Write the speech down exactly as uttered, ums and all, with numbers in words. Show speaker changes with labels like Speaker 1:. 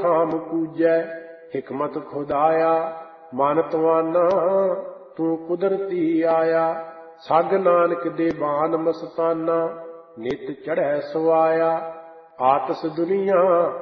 Speaker 1: ਖਾਮ ਪੂਜੈ। ਹਿਕਮਤ ਖੁਦਾਇਆ ਮਨ ਤਵਾਨਾ, ਤੂੰ ਕੁਦਰਤੀ ਆਇਆ। ਸੱਗ ਨਾਨਕ ਦੇ ਬਾਨ ਮਸਤਾਨਾ, ਨਿਤ ਚੜ੍ਹੈ ਸੁਆਇਆ। ਆਤਸ ਦੁਨੀਆ